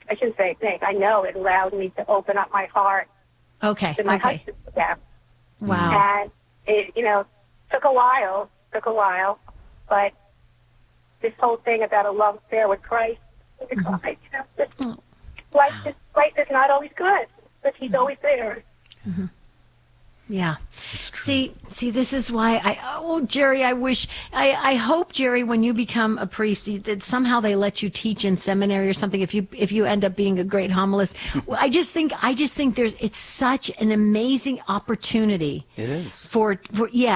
I shouldn't say think. I know it allowed me to open up my heart to my husband's death. Wow. And it, took a while, but this whole thing about a love affair with Christ, life is not always good, but he's always there. Mm-hmm. Yeah. See, this is why Jerry, I hope, Jerry, when you become a priest, that somehow they let you teach in seminary or something. If you end up being a great homilist, I just think it's such an amazing opportunity. It is for a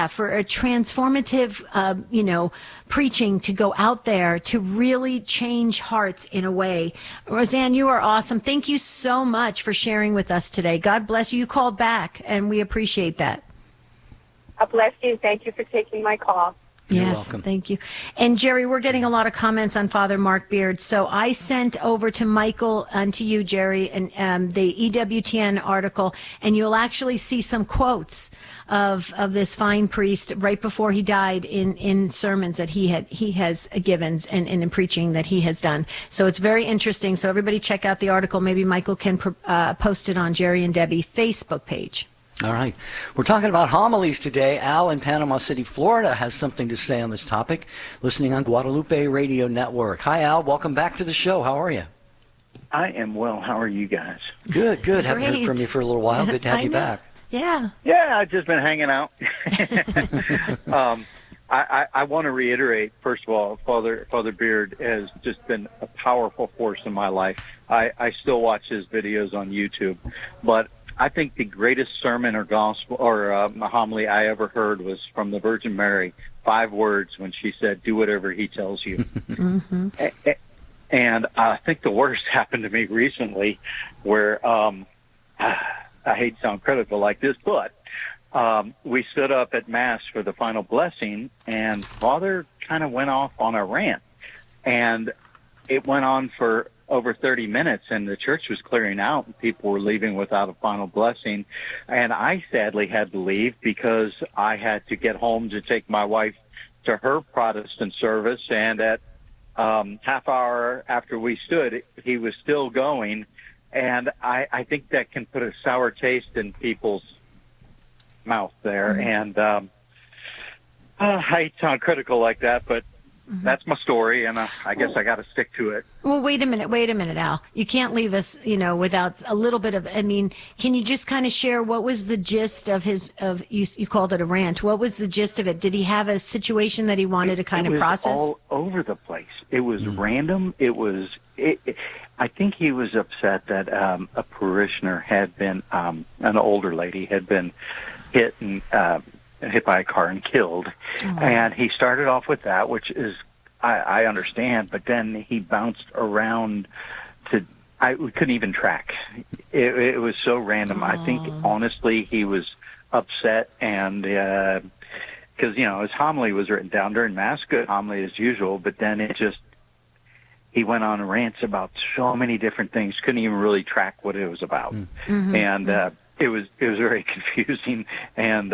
transformative, preaching to go out there to really change hearts in a way. Roseanne, you are awesome. Thank you so much for sharing with us today. God bless you. You called back, and we appreciate that. God bless you. Thank you for taking my call. You're yes, welcome. Thank you. And Jerry, we're getting a lot of comments on Father Mark Beard. So I sent over to Michael and to you, Jerry, and the EWTN article, and you'll actually see some quotes of this fine priest right before he died in sermons that he has given and in preaching that he has done. So it's very interesting. So everybody check out the article. Maybe Michael can post it on Jerry and Debbie Facebook page. All right. We're talking about homilies today. Al in Panama City, Florida has something to say on this topic, listening on Guadalupe Radio Network. Hi, Al. Welcome back to the show. How are you? I am well. How are you guys? Good. Haven't heard from you for a little while. Good to have you back. Yeah. Yeah, I've just been hanging out. I want to reiterate, first of all, Father Beard has just been a powerful force in my life. I still watch his videos on YouTube, but I think the greatest sermon or gospel or homily I ever heard was from the Virgin Mary, 5 words when she said, "Do whatever he tells you." Mm-hmm. And I think the worst happened to me recently where I hate to sound critical like this, but we stood up at Mass for the final blessing, and Father kind of went off on a rant. And it went on for over 30 minutes, and the church was clearing out, and people were leaving without a final blessing. And I sadly had to leave because I had to get home to take my wife to her Protestant service, and at half hour after we stood, he was still going. And I think that can put a sour taste in people's mouth there. Mm-hmm. And I hate to sound critical like that, but that's my story, and I guess I got to stick to it. Well, wait a minute, Al. You can't leave us, without a little bit of, can you just kind of share what was the gist of you called it a rant. What was the gist of it? Did he have a situation that he wanted to kind of process? All over the place. It was random. I think he was upset that a parishioner had been, an older lady had been hit by a car and killed. Oh. And he started off with that, which is, I understand, but then he bounced around we couldn't even track. It was so random. Oh. I think, honestly, he was upset, and because, his homily was written down during Mass, good homily as usual, but then he went on rants about so many different things, couldn't even really track what it was about. Mm-hmm. And it was very confusing, and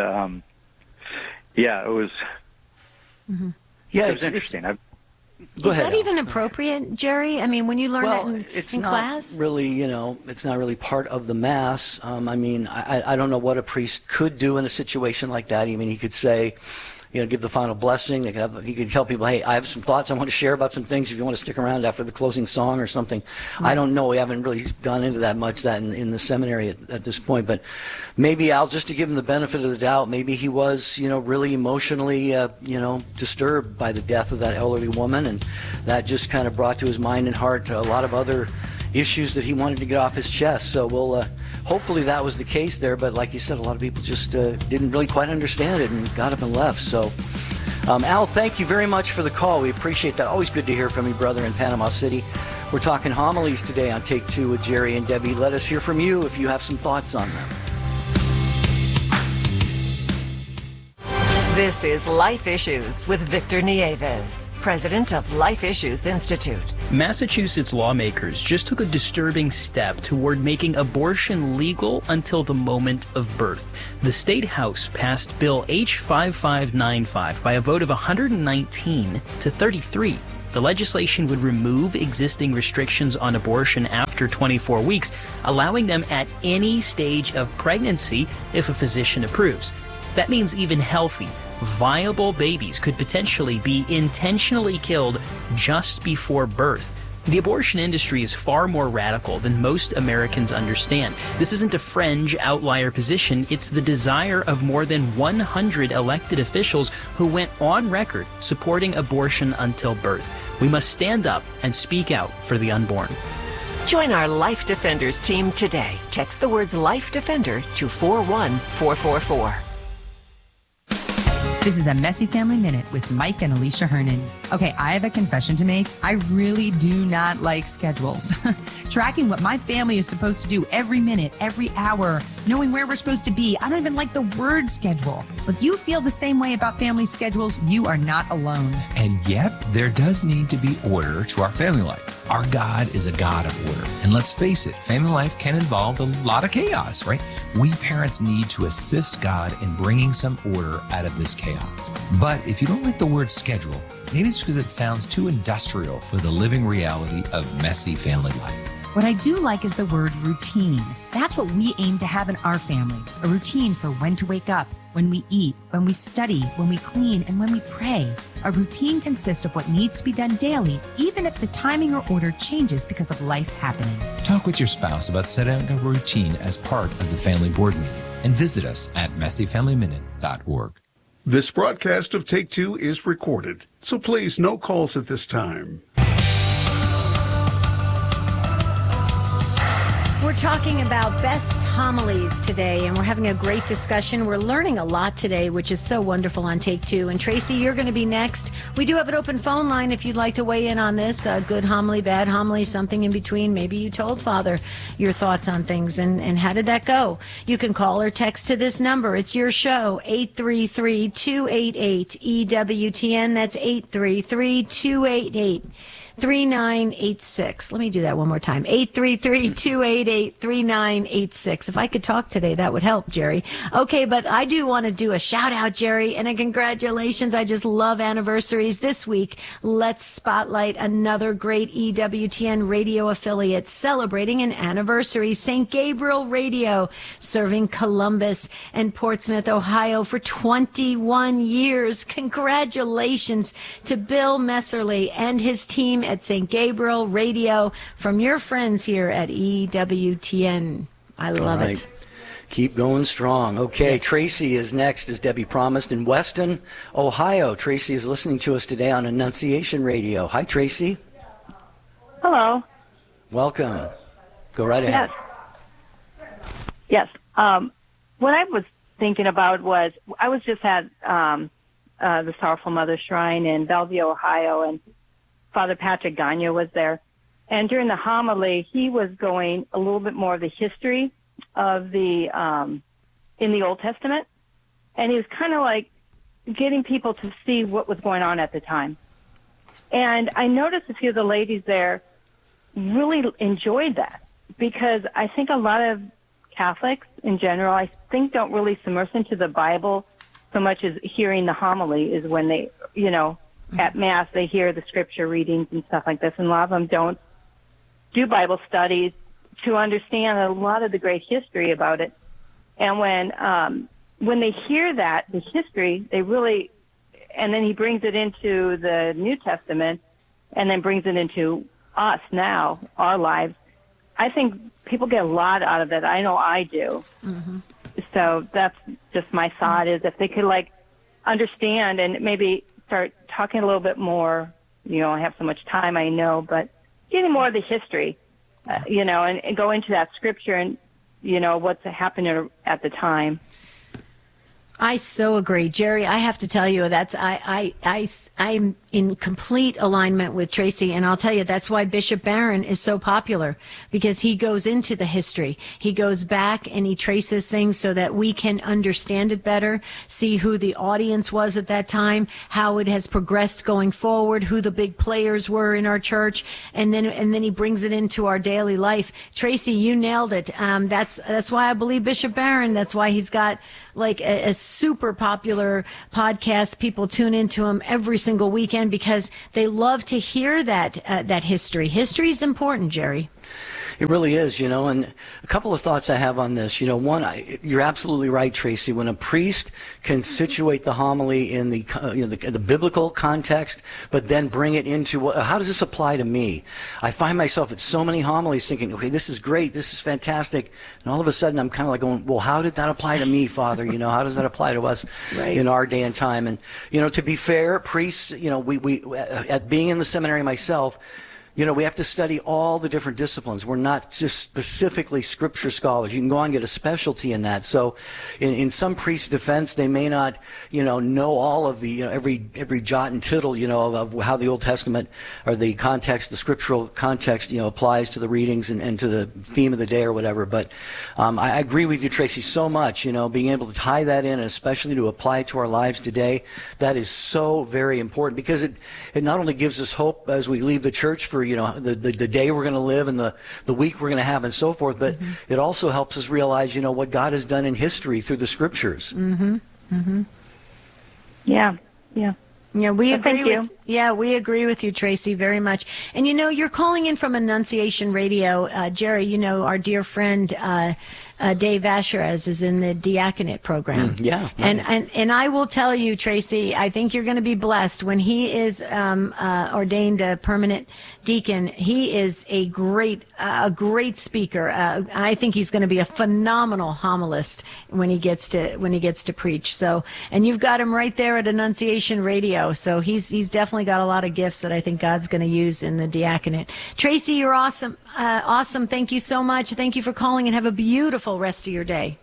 it was. Mm-hmm. Yeah, it was interesting. Is that even appropriate, Jerry? When you learn that in class? Really, it's not really part of the Mass. I don't know what a priest could do in a situation like that. He could say, give the final blessing. He could tell people, hey, I have some thoughts I want to share about some things if you want to stick around after the closing song or something. Right. I don't know. We haven't really gone into that much in the seminary at this point. But maybe, Al, just to give him the benefit of the doubt, maybe he was, really emotionally, disturbed by the death of that elderly woman. And that just kind of brought to his mind and heart a lot of other issues that he wanted to get off his chest. So we'll hopefully that was the case there, but like you said, a lot of people just didn't really quite understand it and got up and left. So Al, thank you very much for the call. We appreciate that. Always good to hear from you, brother, in Panama City. We're talking homilies today on Take Two with Jerry and Debbie. Let us hear from you if you have some thoughts on them. This is Life Issues with Victor Nieves, president of Life Issues Institute. Massachusetts lawmakers just took a disturbing step toward making abortion legal until the moment of birth. The State House passed Bill H-5595 by a vote of 119 to 33. The legislation would remove existing restrictions on abortion after 24 weeks, allowing them at any stage of pregnancy if a physician approves. That means even healthy, viable babies could potentially be intentionally killed just before birth. The abortion industry is far more radical than most Americans understand. This isn't a fringe outlier position. It's the desire of more than 100 elected officials who went on record supporting abortion until birth. We must stand up and speak out for the unborn. Join our Life Defenders team today. Text the words Life Defender to 41444. This is a Messy Family Minute with Mike and Alicia Hernan. Okay, I have a confession to make. I really do not like schedules. Tracking what my family is supposed to do every minute, every hour, knowing where we're supposed to be. I don't even like the word schedule. If you feel the same way about family schedules, you are not alone. And yet, there does need to be order to our family life. Our God is a God of order. And let's face it, family life can involve a lot of chaos, right? We parents need to assist God in bringing some order out of this chaos. But if you don't like the word schedule, maybe it's because it sounds too industrial for the living reality of messy family life. What I do like is the word routine. That's what we aim to have in our family. A routine for when to wake up, when we eat, when we study, when we clean, and when we pray. A routine consists of what needs to be done daily, even if the timing or order changes because of life happening. Talk with your spouse about setting a routine as part of the family board meeting and visit us at messyfamilyminute.org. This broadcast of Take Two is recorded, so please no calls at this time. We're talking about best homilies today, and we're having a great discussion. We're learning a lot today, which is so wonderful on Take Two. And Tracy, you're going to be next. We do have an open phone line if you'd like to weigh in on this. Good homily, bad homily, something in between. Maybe you told Father your thoughts on things, and how did that go? You can call or text to this number. It's your show, 833-288-EWTN. That's 833-288. 3986. Let me do that one more time. 833-288-3986. If I could talk today, that would help, Jerry. Okay, but I do want to do a shout out, Jerry, and a congratulations. I just love anniversaries. This week, let's spotlight another great EWTN radio affiliate celebrating an anniversary. St. Gabriel Radio, serving Columbus and Portsmouth, Ohio for 21 years. Congratulations to Bill Messerly and his team at St. Gabriel Radio from your friends here at EWTN. I love it. Keep going strong. Okay, yes. Tracy is next, as Debbie promised, in Weston, Ohio. Tracy is listening to us today on Annunciation Radio. Hi, Tracy. Hello. Welcome. Go right ahead. Yes. What I was thinking about was I was just at the Sorrowful Mother Shrine in Bellevue, Ohio, and Father Patrick Gagne was there. And during the homily, he was going a little bit more of the history of the in the Old Testament. And he was kind of like getting people to see what was going on at the time. And I noticed a few of the ladies there really enjoyed that, because I think a lot of Catholics in general, I think, don't really immerse into the Bible so much as hearing the homily is when they, you know, at Mass, they hear the scripture readings and stuff like this, and a lot of them don't do Bible studies to understand a lot of the great history about it. And when they hear that, the history, they really, and then he brings it into the New Testament and then brings it into us now, our lives, I think people get a lot out of it. I know I do. Mm-hmm. So that's just my thought, is if they could, like, understand and maybe start talking a little bit more, you know, I have so much time, I know, but getting more of the history, you know, and go into that scripture and, you know, what's happening at the time. I so agree, Jerry. I have to tell you, that's I'm in complete alignment with Tracy, and I'll tell you that's why Bishop Barron is so popular, because he goes into the history. He goes back and he traces things so that we can understand it better, see who the audience was at that time, how it has progressed going forward, who the big players were in our church, and then he brings it into our daily life. Tracy, you nailed it. That's why I believe Bishop Barron. That's why he's got like a super popular podcast. People tune into them every single weekend because they love to hear that history. History is important, Jerry. It really is, and a couple of thoughts I have on this. One, you're absolutely right, Tracy. When a priest can situate the homily in the biblical context, but then bring it into how does this apply to me? I find myself at so many homilies thinking, okay, this is great, this is fantastic, and all of a sudden I'm kind of like going, well, how did that apply to me, Father? How does that apply to us in our day and time? And to be fair, priests, we at being in the seminary myself, we have to study all the different disciplines. We're not just specifically scripture scholars. You can go on and get a specialty in that. So in some priest defense, they may not, know all of the, every jot and tittle, of how the Old Testament or the context, the scriptural context, applies to the readings and to the theme of the day or whatever. But I agree with you, Tracy, so much, being able to tie that in, and especially to apply it to our lives today, that is so very important because it not only gives us hope as we leave the church for the day we're going to live and the week we're going to have and so forth, but it also helps us realize, what God has done in history through the scriptures. Yeah. Yeah, we agree with you, Tracy, very much. And you're calling in from Annunciation Radio, Jerry. Our dear friend Dave Asherez is in the diaconate program. Yeah. And I will tell you, Tracy, I think you're going to be blessed when he is ordained a permanent deacon. He is a great speaker. I think he's going to be a phenomenal homilist when he gets to preach. So, and you've got him right there at Annunciation Radio. So he's definitely got a lot of gifts that I think God's going to use in the diaconate. Tracy, you're awesome. Awesome. Thank you so much. Thank you for calling and have a beautiful rest of your day.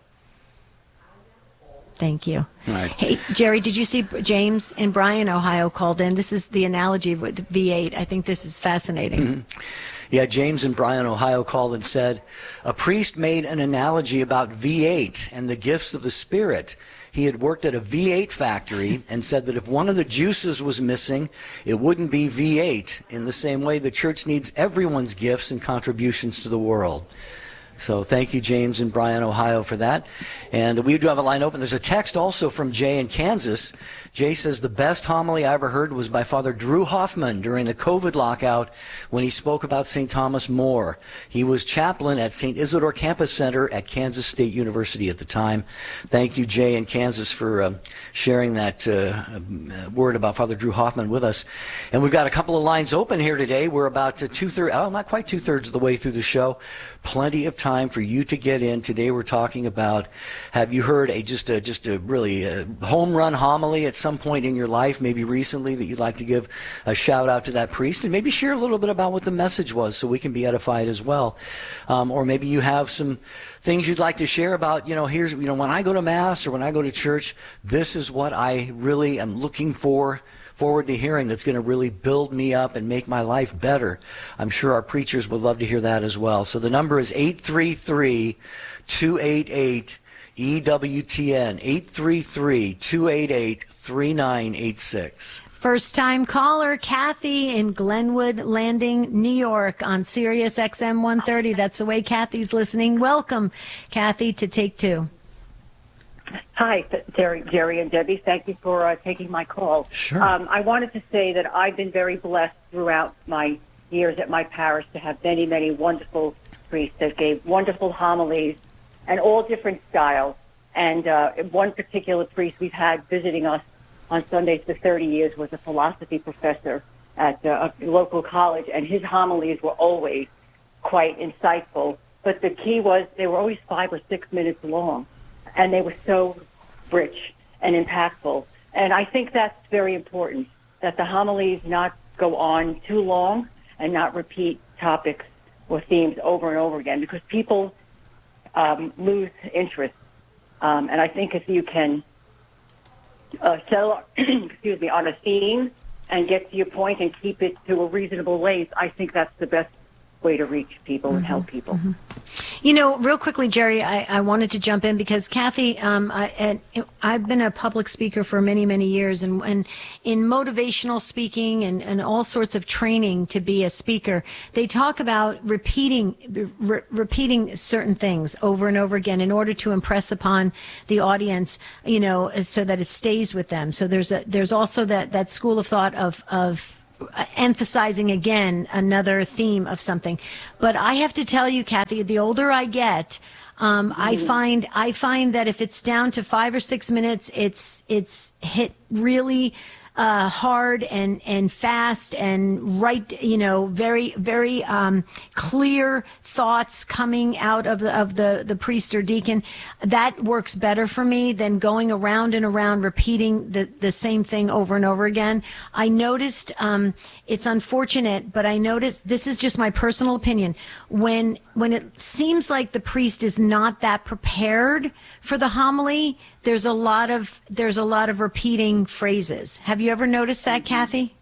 Thank you. All right. Hey, Jerry, did you see James in Bryan, Ohio called in? This is the analogy with the V8. I think this is fascinating. Mm-hmm. Yeah, James in Bryan, Ohio called and said, a priest made an analogy about V8 and the gifts of the Spirit. He had worked at a V8 factory and said that if one of the juices was missing, it wouldn't be V8. In the same way, the church needs everyone's gifts and contributions to the world. So thank you, James in Bryan, Ohio, for that. And we do have a line open. There's a text also from Jay in Kansas. Jay says, the best homily I ever heard was by Father Drew Hoffman during the COVID lockout when he spoke about St. Thomas More. He was chaplain at St. Isidore Campus Center at Kansas State University at the time. Thank you, Jay in Kansas, for sharing that word about Father Drew Hoffman with us. And we've got a couple of lines open here today. We're about not quite two-thirds of the way through the show. Plenty of time for you to get in. Today we're talking about, have you heard just a really home run homily at some point in your life, maybe recently, that you'd like to give a shout out to that priest and maybe share a little bit about what the message was so we can be edified as well. Or maybe you have some things you'd like to share about, here's, when I go to Mass or when I go to church, this is what I really am looking forward to hearing that's going to really build me up and make my life better. I'm sure our preachers would love to hear that as well. So the number is 833-288-EWTN, 833-288-3986. First time caller, Kathy in Glenwood Landing, New York on Sirius XM 130. That's the way Kathy's listening. Welcome, Kathy, to Take Two. Hi, Jerry and Debbie. Thank you for taking my call. Sure. I wanted to say that I've been very blessed throughout my years at my parish to have many, many wonderful priests that gave wonderful homilies and all different styles. And one particular priest we've had visiting us on Sundays for 30 years was a philosophy professor at a local college, and his homilies were always quite insightful. But the key was they were always 5 or 6 minutes long. And they were so rich and impactful. And I think that's very important, that the homilies not go on too long and not repeat topics or themes over and over again, because people lose interest. And I think if you can settle on a theme and get to your point and keep it to a reasonable length, I think that's the best way to reach people and help people. You know, real quickly, Jerry, I wanted to jump in because Kathy, I've been a public speaker for many, many years, and in motivational speaking and all sorts of training to be a speaker, they talk about repeating certain things over and over again in order to impress upon the audience, you know, so that it stays with them. So there's also that school of thought of emphasizing again another theme of something. But I have to tell you, Kathy, the older I get, I find that if it's down to 5 or 6 minutes, it's hit really hard and fast and right, you know, very, very clear thoughts coming out of the priest or deacon. That works better for me than going around and around repeating the same thing over and over again. I noticed, it's unfortunate, but I noticed, this is just my personal opinion, when it seems like the priest is not that prepared for the homily, there's a lot of repeating phrases. Have you ever noticed that, Kathy?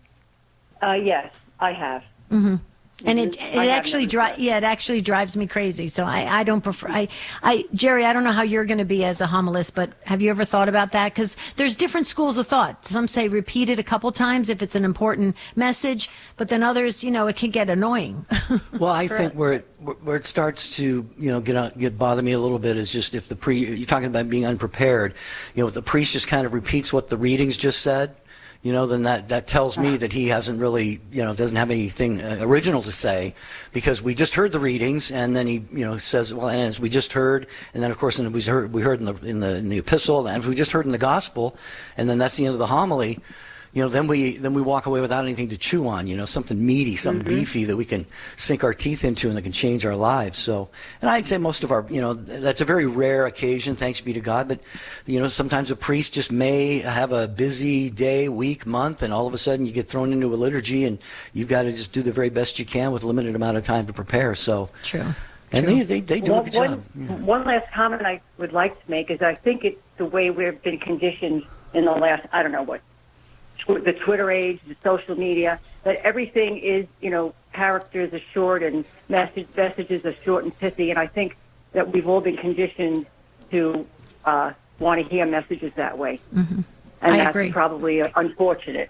Yes, I have. Mm-hmm. And it actually drives me crazy. So I don't prefer. Jerry, I don't know how you're going to be as a homilist, but have you ever thought about that? Because there's different schools of thought. Some say repeat it a couple times if it's an important message, but then others, you know, it can get annoying. Well, I think where it starts to, you know, get bother me a little bit is just if you're talking about being unprepared, you know, if the priest just kind of repeats what the readings just said, you know, then that tells me that he hasn't really, you know, doesn't have anything original to say, because we just heard the readings, and then he, you know, says, well, and as we just heard, and then of course we heard in the epistle, and as we just heard in the gospel, and then that's the end of the homily. You know, then we walk away without anything to chew on, you know, something meaty, something beefy that we can sink our teeth into and that can change our lives. So, and I'd say most of our, you know, that's a very rare occasion, thanks be to God, but, you know, sometimes a priest just may have a busy day, week, month, and all of a sudden you get thrown into a liturgy and you've got to just do the very best you can with a limited amount of time to prepare. So, true. And they do a good job. One last comment I would like to make is I think it's the way we've been conditioned in the last, I don't know what, the Twitter age, the social media, that everything is, you know, characters are short and messages are short and pithy. And I think that we've all been conditioned to want to hear messages that way. Mm-hmm. And that's probably unfortunate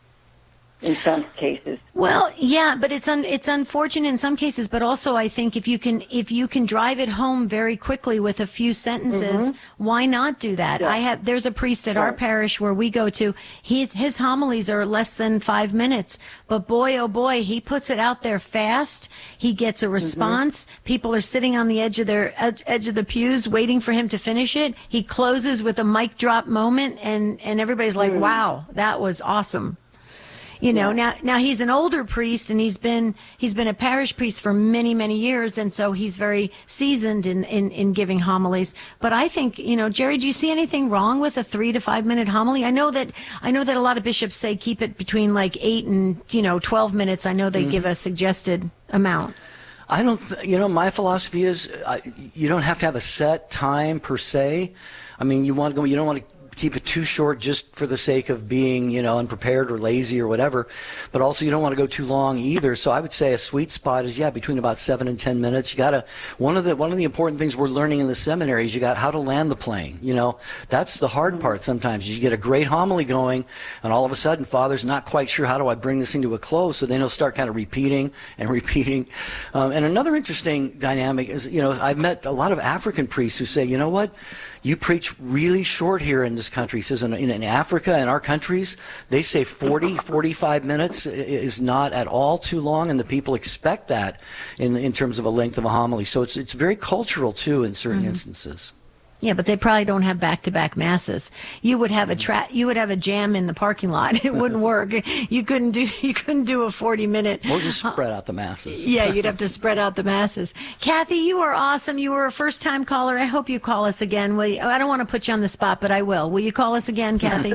in some cases. Well, yeah, but it's unfortunate in some cases, but also I think if you can drive it home very quickly with a few sentences, why not do that? Yeah. There's a priest at our parish where we go to, his homilies are less than 5 minutes, but boy, oh boy, he puts it out there fast. He gets a response. People are sitting on the edge of the pews waiting for him to finish it. He closes with a mic drop moment, and everybody's like, wow, that was awesome. You know, now he's an older priest, and he's been a parish priest for many, many years, and so he's very seasoned in giving homilies. But I think, you know, Jerry, do you see anything wrong with a 3 to 5 minute homily? I know that a lot of bishops say keep it between like 8 and 12 minutes. I know they give a suggested amount. I don't, my philosophy is you don't have to have a set time per se. I mean, you don't want to keep it too short just for the sake of being, unprepared or lazy or whatever, but also you don't want to go too long either. So I would say a sweet spot is between about 7 and 10 minutes. You got one of the important things we're learning in the seminary is you got how to land the plane. That's the hard part sometimes. You get a great homily going, and all of a sudden Father's not quite sure how do I bring this thing to a close, so then he'll start kind of repeating and repeating. And another interesting dynamic is, I've met a lot of African priests who say, you know what, you preach really short here in this country. He says in Africa, in our countries, they say 40, 45 minutes is not at all too long, and the people expect that in terms of a length of a homily. So it's very cultural, too, in certain instances. Yeah, but they probably don't have back-to-back masses. You would have a jam in the parking lot. It wouldn't work. You couldn't do a 40-minute. Or just spread out the masses. Yeah, you'd have to spread out the masses. Kathy, you are awesome. You were a first-time caller. I hope you call us again. Will you? I don't want to put you on the spot, but I will. Will you call us again, Kathy?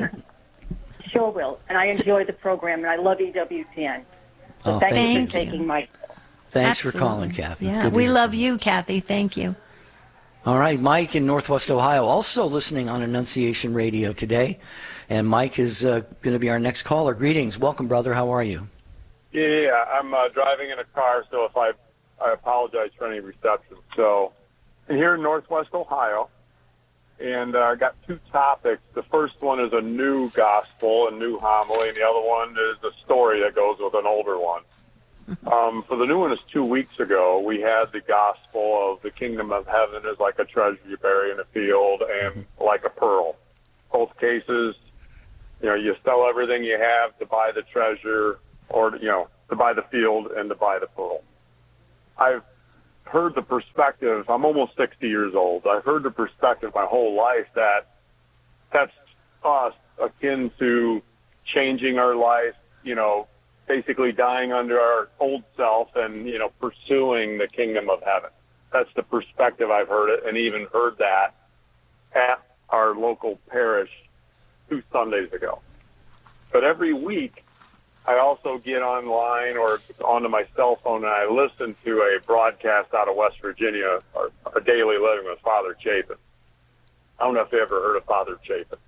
Sure will. And I enjoy the program, and I love EWTN. So thank you for taking my call. Thanks for calling, Kathy. Yeah, we love you, Kathy. Thank you. All right, Mike in Northwest Ohio, also listening on Annunciation Radio today. And Mike is going to be our next caller. Greetings. Welcome, brother. How are you? Yeah, I'm driving in a car, so if I I apologize for any reception. So, I'm here in Northwest Ohio, and I got two topics. The first one is a new gospel, a new homily, and the other one is a story that goes with an older one. For the new one is 2 weeks ago, we had the gospel of the kingdom of heaven is like a treasure you bury in a field and like a pearl. Both cases, you sell everything you have to buy the treasure, or, to buy the field and to buy the pearl. I've heard the perspective. I'm almost 60 years old. I've heard the perspective my whole life that that's us akin to changing our life, basically dying under our old self and, pursuing the kingdom of heaven. That's the perspective I've heard it, and even heard that at our local parish 2 Sundays ago. But every week, I also get online or onto my cell phone and I listen to a broadcast out of West Virginia, a daily living with Father Chapin. I don't know if you ever heard of Father Chapin,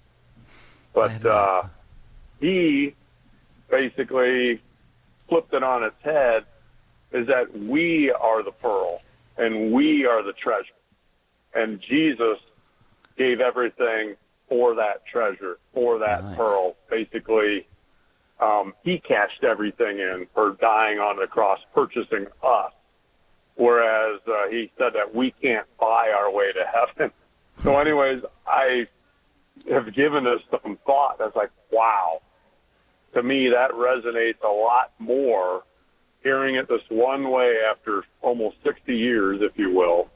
but he basically flipped it on its head, is that we are the pearl and we are the treasure. And Jesus gave everything for that treasure, for that pearl. Basically, he cashed everything in for dying on the cross, purchasing us, whereas he said that we can't buy our way to heaven. So anyways, I have given this some thought. That's like, wow. To me, that resonates a lot more, hearing it this one way after almost 60 years, if you will,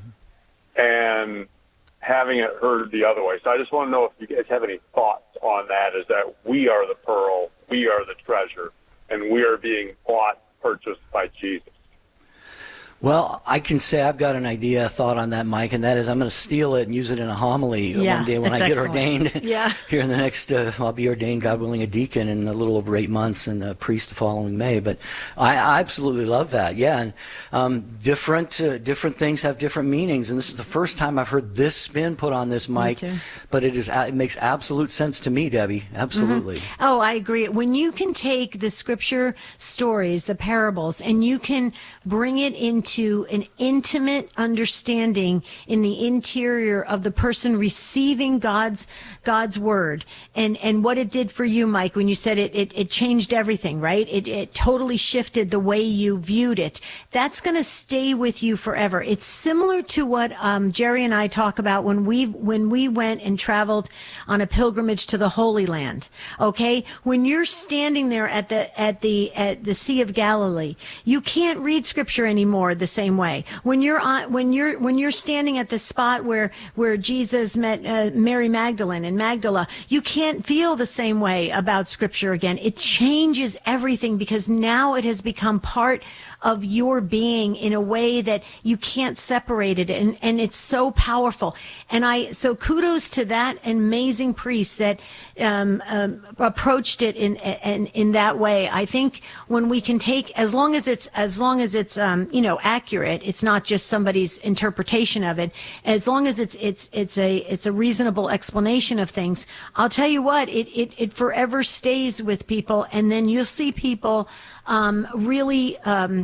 and having it heard the other way. So I just want to know if you guys have any thoughts on that, is that we are the pearl, we are the treasure, and we are being bought, purchased by Jesus. Well, I can say I've got an idea, a thought on that, Mike, and that is I'm going to steal it and use it in a homily one day when I get ordained. Here in the next, I'll be ordained, God willing, a deacon in a little over 8 months and a priest the following May. But I absolutely love that. Yeah, and different things have different meanings, and this is the first time I've heard this spin put on this, Mike. But it makes absolute sense to me, Debbie. Absolutely. Oh, I agree. When you can take the scripture stories, the parables, and you can bring it into an intimate understanding in the interior of the person receiving God's word, and what it did for you, Mike, when you said it changed everything, right? It totally shifted the way you viewed it. That's going to stay with you forever. It's similar to what Jerry and I talk about when we went and traveled on a pilgrimage to the Holy Land. Okay, when you're standing there at the Sea of Galilee, you can't read scripture anymore the same way. When you're standing at the spot where Jesus met Mary Magdalene and Magdala, you can't feel the same way about scripture again. It changes everything because now it has become part of your being in a way that you can't separate it, and it's so powerful. And so kudos to that amazing priest that approached it in that way. I think when we can take, as long as it's accurate, it's not just somebody's interpretation of it. As long as it's a reasonable explanation of things, I'll tell you what, it forever stays with people, and then you'll see people really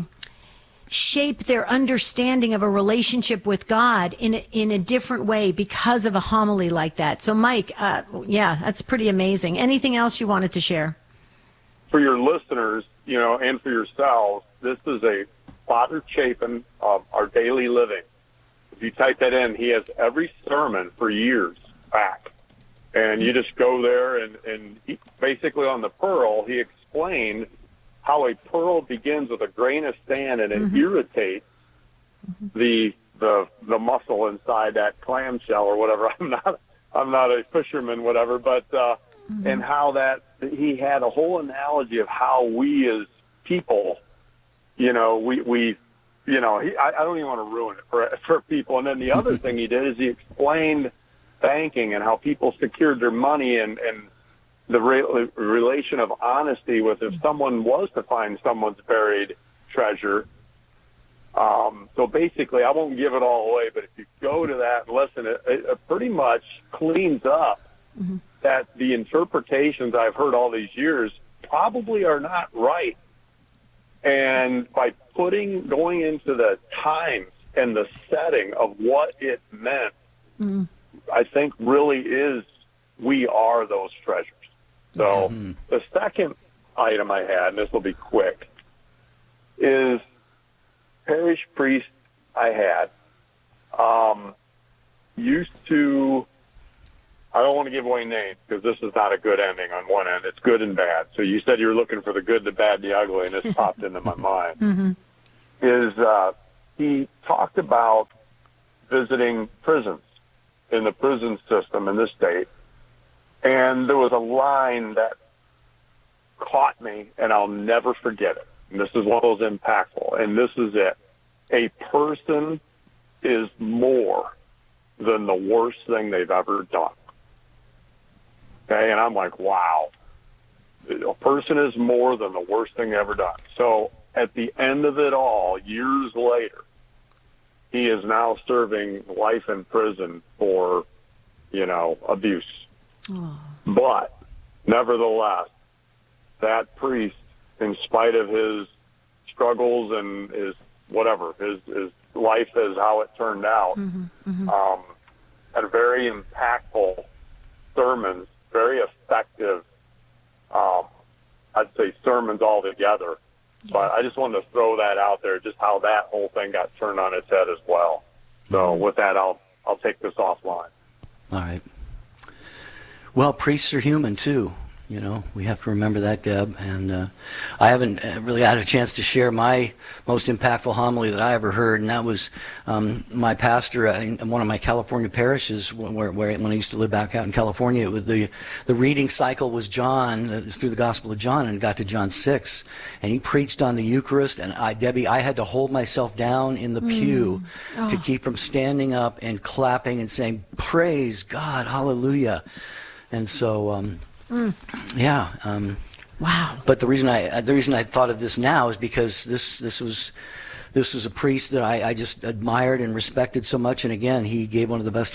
shape their understanding of a relationship with God in a different way because of a homily like that. So, Mike, that's pretty amazing. Anything else you wanted to share? For your listeners, and for yourselves, this is a Father Chapin of Our Daily Living. If you type that in, he has every sermon for years back. And you just go there, and he, basically on the pearl, he explained how a pearl begins with a grain of sand, and it irritates the muscle inside that clamshell or whatever. I'm not a fisherman, whatever, but and how that he had a whole analogy of how we as people, I don't even want to ruin it for people. And then the other thing he did is he explained banking and how people secured their money and the relation of honesty with if someone was to find someone's buried treasure. So basically, I won't give it all away, but if you go to that and listen, it pretty much cleans up that the interpretations I've heard all these years probably are not right. And by going into the times and the setting of what it meant, I think really is, we are those treasures. So the second item I had, and this will be quick, is parish priest I had used to, I don't want to give away names because this is not a good ending on one end. It's good and bad. So you said you were looking for the good, the bad, the ugly, and this popped into my mind. He talked about visiting prisons in the prison system in this state. And there was a line that caught me, and I'll never forget it. And this is one of those impactful, and this is it. A person is more than the worst thing they've ever done. Okay, and I'm like, wow. A person is more than the worst thing ever done. So at the end of it all, years later, he is now serving life in prison for, abuse. Oh. But nevertheless, that priest, in spite of his struggles and his whatever, his life is how it turned out, had very impactful sermons, very effective, I'd say sermons altogether. But I just wanted to throw that out there, just how that whole thing got turned on its head as well. So with that, I'll take this offline. All right. Well, priests are human too. We have to remember that, Deb. And I haven't really had a chance to share my most impactful homily that I ever heard, and that was my pastor in one of my California parishes, where when I used to live back out in California. It was the reading cycle was John, through the Gospel of John, and got to John 6, and he preached on the Eucharist. And I had to hold myself down in the pew to keep from standing up and clapping and saying, "Praise God, Hallelujah!" And so. Wow. But the reason I thought of this now is because this was a priest that I just admired and respected so much. And again, he gave one of the best.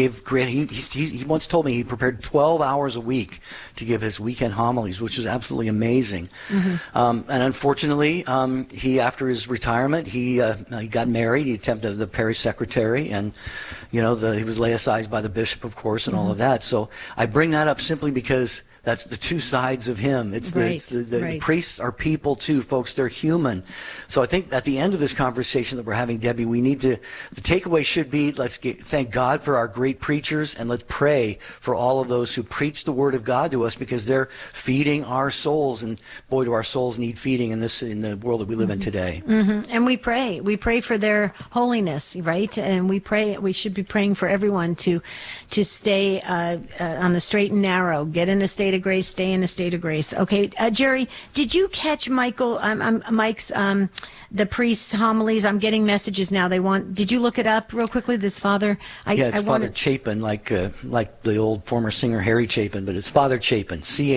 He once told me he prepared 12 hours a week to give his weekend homilies, which was absolutely amazing. And unfortunately, he, after his retirement, he got married. He attempted the parish secretary, and he was laicized by the bishop, of course, and all of that. So I bring that up simply because that's the two sides of him. The priests are people too, folks. They're human. So I think at the end of this conversation that we're having, Debbie, the takeaway should be, thank God for our great preachers, and let's pray for all of those who preach the Word of God to us, because they're feeding our souls. And boy, do our souls need feeding in the world that we live in today. And we pray for their holiness, right? And we should be praying for everyone to stay on the straight and narrow, get in a state of grace, stay in a state of grace. Okay, Jerry, did you catch Mike's the priest's homilies? I'm getting messages now. Did you look it up real quickly? This father, it's Father Chapin, like the old former singer Harry Chapin, but it's Father Chapin,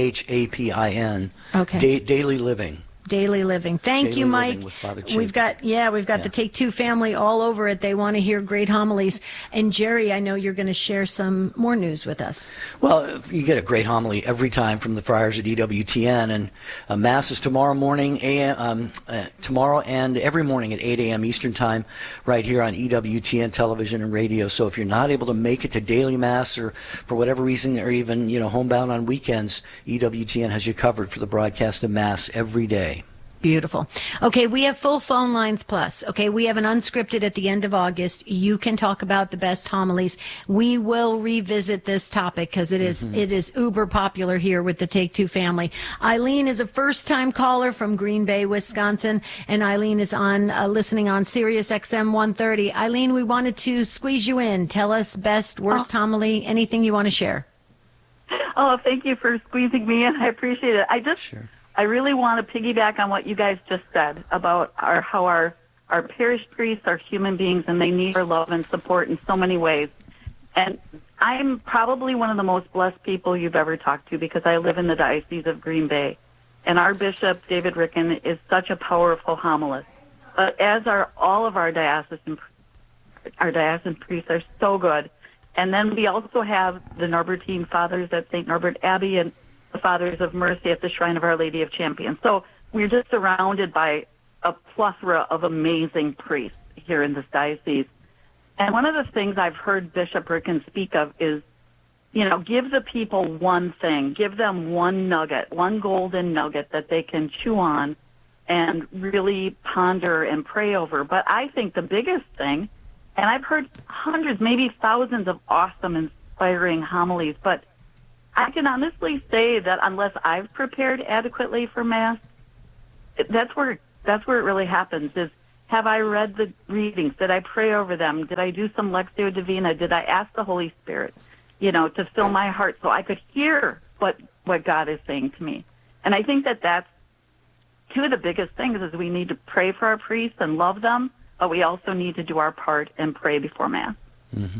Chapin. Okay. Daily Living. Daily Living. Thank you, Mike. We've got the Take Two family all over it. They want to hear great homilies. And Jerry, I know you're going to share some more news with us. Well, you get a great homily every time from the friars at EWTN, and Mass is tomorrow morning, tomorrow and every morning at 8 a.m. Eastern Time, right here on EWTN television and radio. So if you're not able to make it to daily Mass, or for whatever reason, or even homebound on weekends, EWTN has you covered for the broadcast of Mass every day. Beautiful. Okay, we have full phone lines plus. Okay, we have an unscripted at the end of August. You can talk about the best homilies. We will revisit this topic because it is uber popular here with the Take Two family. Eileen is a first-time caller from Green Bay, Wisconsin, and Eileen is on listening on Sirius XM 130. Eileen, we wanted to squeeze you in. Tell us best, worst homily, anything you want to share. Oh, thank you for squeezing me in. I appreciate it. Sure. I really want to piggyback on what you guys just said about how our parish priests are human beings and they need our love and support in so many ways. And I'm probably one of the most blessed people you've ever talked to because I live in the Diocese of Green Bay. And our Bishop, David Ricken, is such a powerful homilist. But as are all of our diocesan priests are so good. And then we also have the Norbertine Fathers at St. Norbert Abbey and the Fathers of Mercy at the Shrine of Our Lady of Champions. So we're just surrounded by a plethora of amazing priests here in this diocese. And one of the things I've heard Bishop Rickens speak of is, give the people one thing, give them one nugget, one golden nugget that they can chew on and really ponder and pray over. But I think the biggest thing, and I've heard hundreds, maybe thousands of awesome, inspiring homilies, but I can honestly say that unless I've prepared adequately for Mass, that's where it really happens, is have I read the readings? Did I pray over them? Did I do some Lectio Divina? Did I ask the Holy Spirit, to fill my heart so I could hear what God is saying to me? And I think that's two of the biggest things is we need to pray for our priests and love them, but we also need to do our part and pray before Mass. Mm-hmm.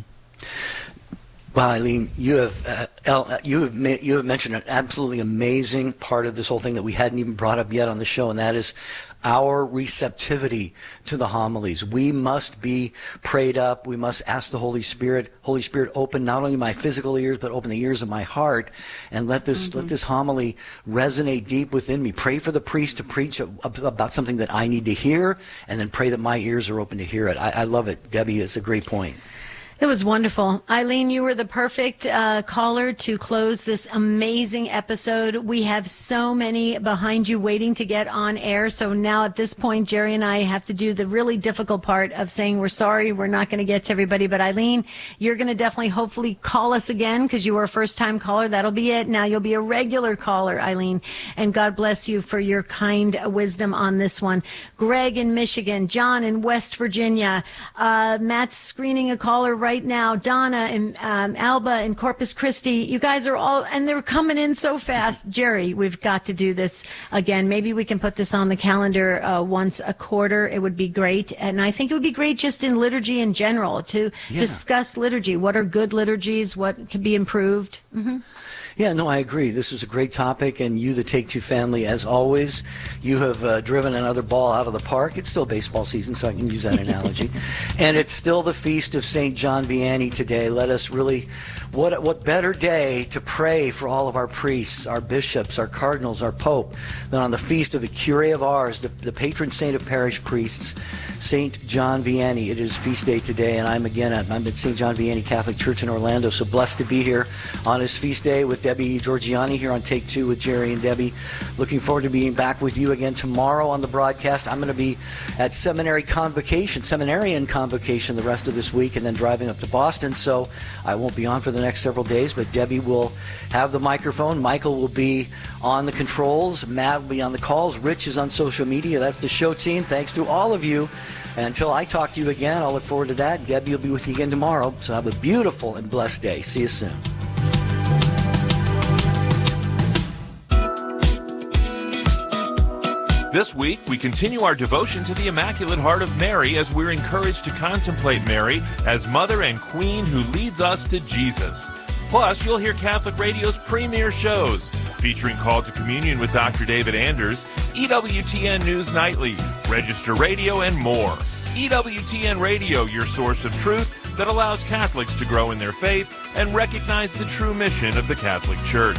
Well, Eileen, you have mentioned an absolutely amazing part of this whole thing that we hadn't even brought up yet on the show, and that is our receptivity to the homilies. We must be prayed up. We must ask the Holy Spirit, open not only my physical ears, but open the ears of my heart, and let this homily resonate deep within me. Pray for the priest to preach about something that I need to hear, and then pray that my ears are open to hear it. I love it, Debbie. It's a great point. It was wonderful. Eileen, you were the perfect caller to close this amazing episode. We have so many behind you waiting to get on air. So now at this point, Jerry and I have to do the really difficult part of saying we're sorry, we're not going to get to everybody. But Eileen, you're going to definitely, hopefully, call us again because you were a first-time caller. That'll be it. Now you'll be a regular caller, Eileen. And God bless you for your kind wisdom on this one. Greg in Michigan, John in West Virginia, Matt's screening a caller right now, Donna and Alba in Corpus Christi. You guys are all, and they're coming in so fast. Jerry, we've got to do this again. Maybe we can put this on the calendar once a quarter. It would be great. And I think it would be great just in liturgy in general to discuss liturgy. What are good liturgies? What can be improved? Mm-hmm. Yeah, no, I agree. This is a great topic, and you, the Take Two family, as always, you have driven another ball out of the park. It's still baseball season, so I can use that analogy. And it's still the feast of St. John Vianney today. Let us really, what better day to pray for all of our priests, our bishops, our cardinals, our pope, than on the feast of the Curé of Ars, the patron saint of parish priests, St. John Vianney. It is feast day today, and I'm at St. John Vianney Catholic Church in Orlando, so blessed to be here on his feast day with Debbie Georgiani here on Take Two with Jerry and Debbie. Looking forward to being back with you again tomorrow on the broadcast. I'm going to be at seminarian convocation the rest of this week, and then driving up to Boston, so I won't be on for the next several days, but Debbie will have the microphone. Michael will be on the controls. Matt will be on the calls. Rich is on social media. That's the show team. Thanks to all of you. And until I talk to you again, I'll look forward to that. Debbie will be with you again tomorrow, so have a beautiful and blessed day. See you soon. This week, we continue our devotion to the Immaculate Heart of Mary as we're encouraged to contemplate Mary as Mother and Queen who leads us to Jesus. Plus, you'll hear Catholic Radio's premier shows, featuring Call to Communion with Dr. David Anders, EWTN News Nightly, Register Radio, and more. EWTN Radio, your source of truth that allows Catholics to grow in their faith and recognize the true mission of the Catholic Church.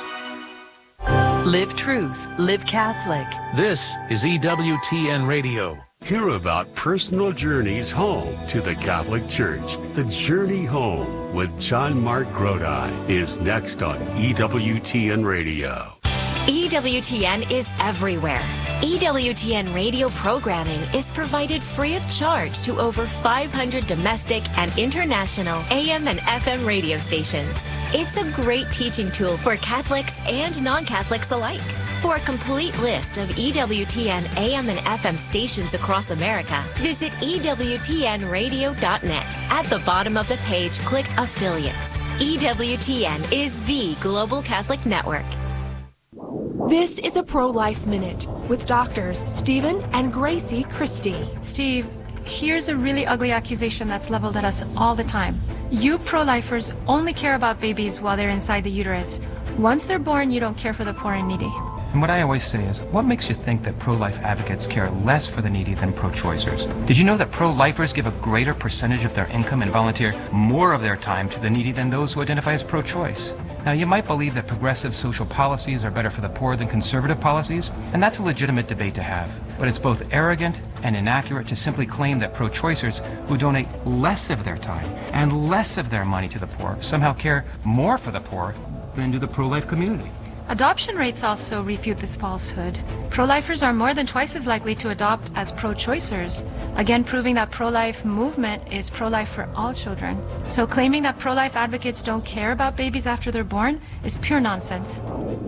Live truth. Live Catholic. This is EWTN Radio. Hear about personal journeys home to the Catholic Church. The Journey Home with John Mark Grodi is next on EWTN Radio. EWTN is everywhere. EWTN radio programming is provided free of charge to over 500 domestic and international AM and FM radio stations. It's a great teaching tool for Catholics and non-Catholics alike. For a complete list of EWTN AM and FM stations across America, visit EWTNradio.net. At the bottom of the page, click Affiliates. EWTN is the global Catholic network. This is a Pro-Life Minute with doctors Stephen and Gracie Christie. Steve, here's a really ugly accusation that's leveled at us all the time. You pro-lifers only care about babies while they're inside the uterus. Once they're born, you don't care for the poor and needy. And what I always say is, what makes you think that pro-life advocates care less for the needy than pro-choicers? Did you know that pro-lifers give a greater percentage of their income and volunteer more of their time to the needy than those who identify as pro-choice? Now, you might believe that progressive social policies are better for the poor than conservative policies, and that's a legitimate debate to have. But it's both arrogant and inaccurate to simply claim that pro-choicers who donate less of their time and less of their money to the poor somehow care more for the poor than do the pro-life community. Adoption rates also refute this falsehood. Pro-lifers are more than twice as likely to adopt as pro-choicers, again proving that pro-life movement is pro-life for all children. So claiming that pro-life advocates don't care about babies after they're born is pure nonsense.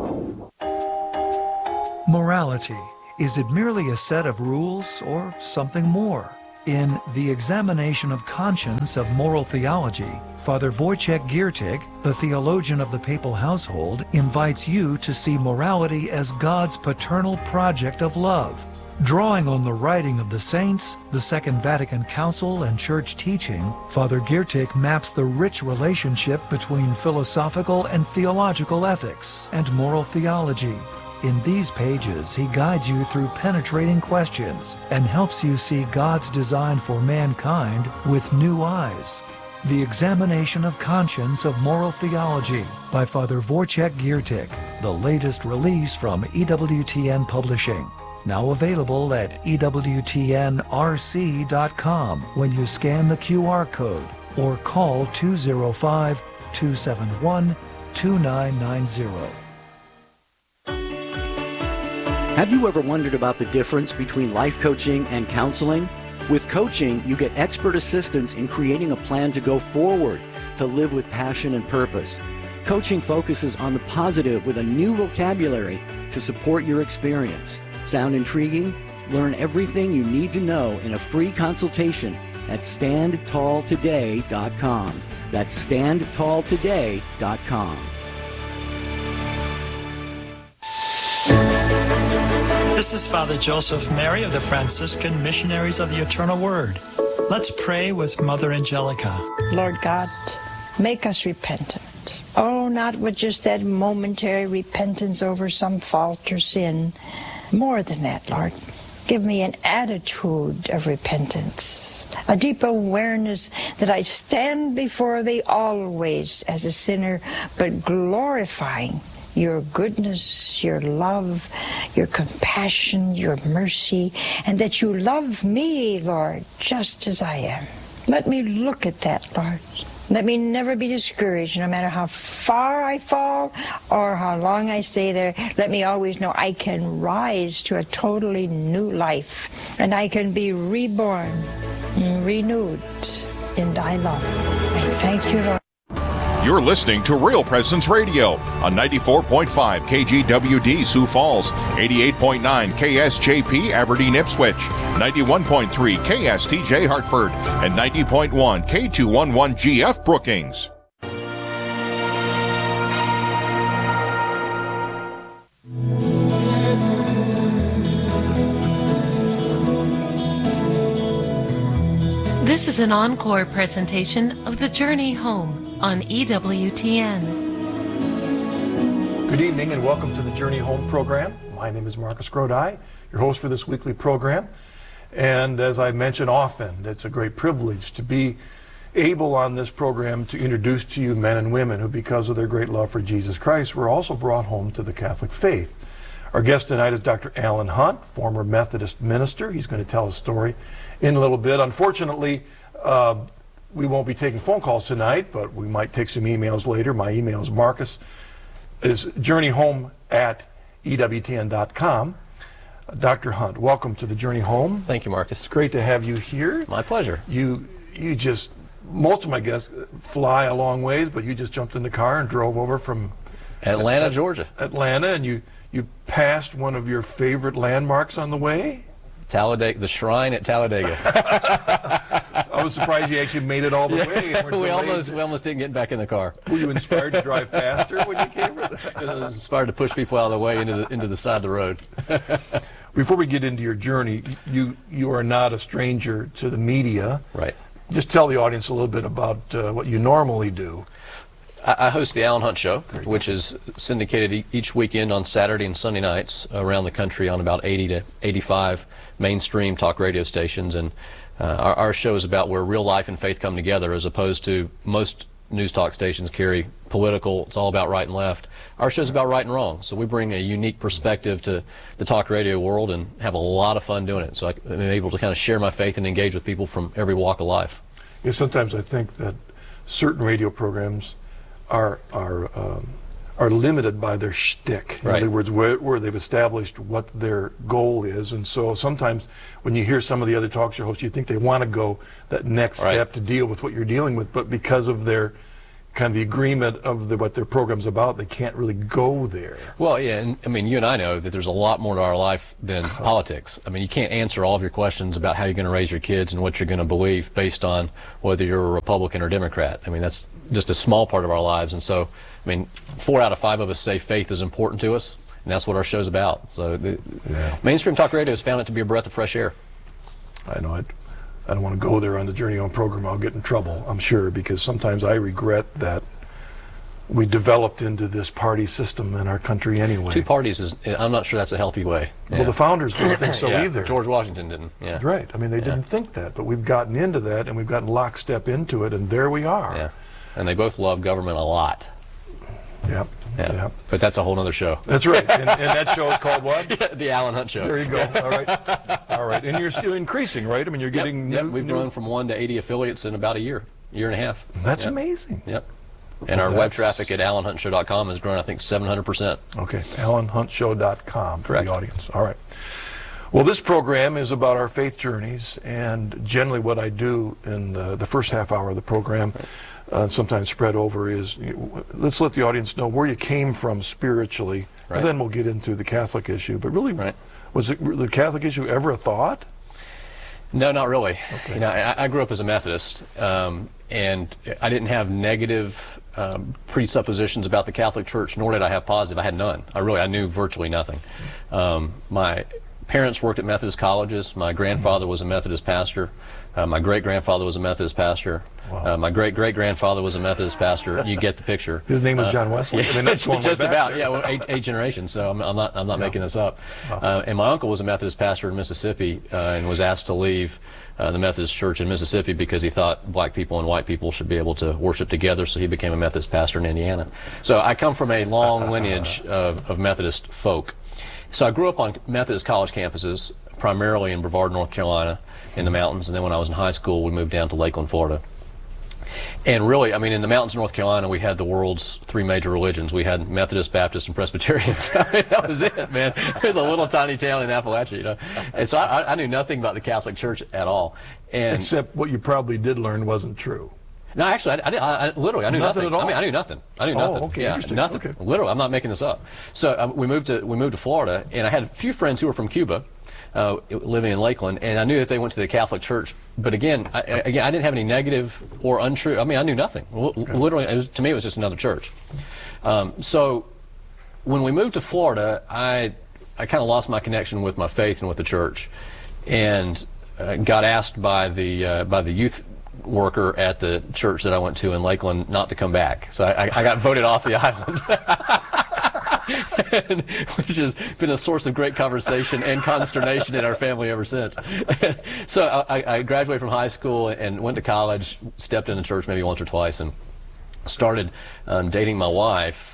Morality. Is it merely a set of rules or something more? In The Examination of Conscience of Moral Theology, Father Wojciech Giertych, the theologian of the papal household, invites you to see morality as God's paternal project of love. Drawing on the writing of the saints, the Second Vatican Council, and church teaching, Father Giertych maps the rich relationship between philosophical and theological ethics and moral theology. In these pages, he guides you through penetrating questions and helps you see God's design for mankind with new eyes. The Examination of Conscience of Moral Theology by Father Wojciech Giertych, the latest release from EWTN Publishing. Now available at EWTNRC.com when you scan the QR code or call 205-271-2990. Have you ever wondered about the difference between life coaching and counseling? With coaching, you get expert assistance in creating a plan to go forward, to live with passion and purpose. Coaching focuses on the positive with a new vocabulary to support your experience. Sound intriguing? Learn everything you need to know in a free consultation at StandTallToday.com. That's StandTallToday.com. This is Father Joseph Mary of the Franciscan Missionaries of the Eternal Word. Let's pray with Mother Angelica. Lord God, make us repentant. Oh, not with just that momentary repentance over some fault or sin. More than that, Lord. Give me an attitude of repentance, a deep awareness that I stand before Thee always as a sinner, but glorifying Your goodness, Your love, Your compassion, Your mercy, and that You love me, Lord, just as I am. Let me look at that, Lord. Let me never be discouraged, no matter how far I fall or how long I stay there. Let me always know I can rise to a totally new life, and I can be reborn and renewed in Thy love. I thank You, Lord. You're listening to Real Presence Radio on 94.5 KGWD Sioux Falls, 88.9 KSJP Aberdeen Ipswich, 91.3 KSTJ Hartford, and 90.1 K211GF Brookings. This is an encore presentation of The Journey Home on EWTN. Good evening and welcome to the Journey Home program. My name is Marcus Grodi, your host for this weekly program. And as I mention often, it's a great privilege to be able on this program to introduce to you men and women who, because of their great love for Jesus Christ, were also brought home to the Catholic faith. Our guest tonight is Dr. Alan Hunt, former Methodist minister. He's going to tell a story in a little bit. Unfortunately, we won't be taking phone calls tonight, but we might take some emails later. My email is journeyhome@ewtn.com. Dr. Hunt, welcome to the Journey Home. Thank you, Marcus. It's great to have you here. My pleasure. You just, most of my guests fly a long ways, but you just jumped in the car and drove over from Atlanta, Georgia. Atlanta, and you passed one of your favorite landmarks on the way? Talladega, the shrine at Talladega. I was surprised you actually made it all the way. we almost didn't get back in the car. Were you inspired to drive faster when you came? I was inspired to push people out of the way into the side of the road. Before we get into your journey, you are not a stranger to the media. Right. Just tell the audience a little bit about what you normally do. I host the Alan Hunt Show, which is syndicated each weekend on Saturday and Sunday nights around the country on about 80 to 85 mainstream talk radio stations. And our show is about where real life and faith come together, as opposed to most news talk stations carry political, it's all about right and left. Our show's about right and wrong. So we bring a unique perspective to the talk radio world and have a lot of fun doing it. So I'm able to kind of share my faith and engage with people from every walk of life. Yeah, sometimes I think that certain radio programs are limited by their shtick. In other words, where they've established what their goal is, and so sometimes when you hear some of the other talk show hosts, you think they want to go that next step to deal with what you're dealing with, but because of their kind of the agreement of what their program's about, they can't really go there. Well, yeah, and I mean, you and I know that there's a lot more to our life than politics. I mean, you can't answer all of your questions about how you're going to raise your kids and what you're going to believe based on whether you're a Republican or Democrat. I mean, that's just a small part of our lives, and so, I mean, 4 out of 5 of us say faith is important to us, and that's what our show's about. So mainstream talk radio has found it to be a breath of fresh air. I know it. I don't want to go there on the Journey Home program. I'll get in trouble, I'm sure, because sometimes I regret that we developed into this party system in our country anyway. 2 parties I'm not sure that's a healthy way. Well, the founders didn't think so either. George Washington didn't. Yeah. Right. I mean, they didn't think that, but we've gotten into that, and we've gotten lockstep into it, and there we are. Yeah. And they both love government a lot. Yep. Yeah. But that's a whole other show. That's right. And that show is called what? The Alan Hunt Show. There you go. All right. All right. And you're still increasing, right? I mean, you're getting We've grown from 1 to 80 affiliates in about a year and a half. That's amazing. Yep. And our web traffic at AlanHuntShow.com has grown, I think, 700%. Okay. AlanHuntShow.com for Correct. the audience. All right. Well, this program is about our faith journeys, and generally what I do in the first half hour of the program, sometimes spread over, is let's let the audience know where you came from spiritually, and then we'll get into the Catholic issue. But really, was the Catholic issue ever a thought? No, not really. Okay. You know, I grew up as a Methodist, and I didn't have negative presuppositions about the Catholic Church, nor did I have positive. I had none. I knew virtually nothing. My parents worked at Methodist colleges. My grandfather was a Methodist pastor. My great-grandfather was a Methodist pastor. Wow. My great-great-grandfather was a Methodist pastor. You get the picture. His name was John Wesley. I mean, that's going just way back about. there. Yeah, well, eight generations. So I'm not making this up. And my uncle was a Methodist pastor in Mississippi, and was asked to leave the Methodist Church in Mississippi because he thought black people and white people should be able to worship together. So he became a Methodist pastor in Indiana. So I come from a long lineage of Methodist folk. So I grew up on Methodist college campuses, primarily in Brevard, North Carolina, in the mountains, and then when I was in high school, we moved down to Lakeland, Florida. And really, I mean, in the mountains of North Carolina, we had the world's 3 major religions. We had Methodist, Baptist, and Presbyterians. I mean, that was it, man. It was a little tiny town in Appalachia, you know. And so I knew nothing about the Catholic Church at all. And except what you probably did learn wasn't true. No, actually, I literally, I knew nothing. At all? I mean, I knew nothing. Okay, yeah, interesting. nothing. Okay. Literally, I'm not making this up. So we moved to Florida, and I had a few friends who were from Cuba, living in Lakeland, and I knew that they went to the Catholic Church. But again, I didn't have any negative or untrue. I mean, I knew nothing. Literally, to me, it was just another church. So when we moved to Florida, I kind of lost my connection with my faith and with the church, and got asked by the youth worker at the church that I went to in Lakeland not to come back. So I got voted off the island. Which has been a source of great conversation and consternation in our family ever since. So I graduated from high school and went to college, stepped into church maybe once or twice, and started dating my wife.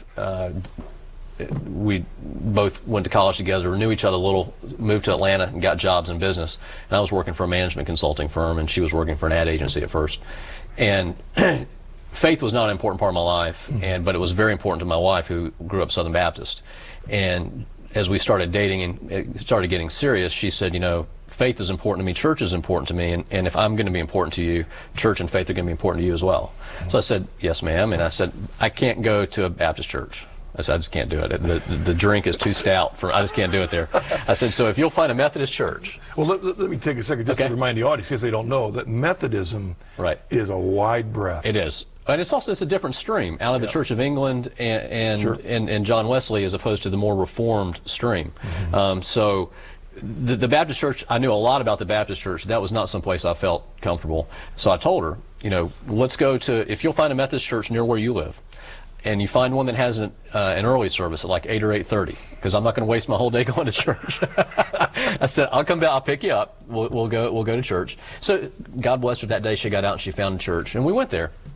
We both went to college together, knew each other a little, moved to Atlanta and got jobs in business. And I was working for a management consulting firm, and she was working for an ad agency at first. And faith was not an important part of my life, but it was very important to my wife, who grew up Southern Baptist. And as we started dating and it started getting serious, she said, you know, faith is important to me, church is important to me, and if I'm going to be important to you, church and faith are going to be important to you as well. So I said, yes, ma'am. And I said, I can't go to a Baptist church. I said, I just can't do it. The drink is too stout. I just can't do it there. I said, so if you'll find a Methodist church. Well, let me take a second just to remind the audience, because they don't know, that Methodism is a wide breadth. It is. And it's a different stream out of the Church of England and John Wesley, as opposed to the more Reformed stream. So the Baptist Church, I knew a lot about the Baptist Church. That was not someplace I felt comfortable. So I told her, you know, let's go to, if you'll find a Methodist church near where you live, and you find one that has an early service at like 8 or 8:30, because I'm not going to waste my whole day going to church. I said, I'll come back, I'll pick you up, we'll go to church. So God blessed her that day. She got out and she found a church, and we went there.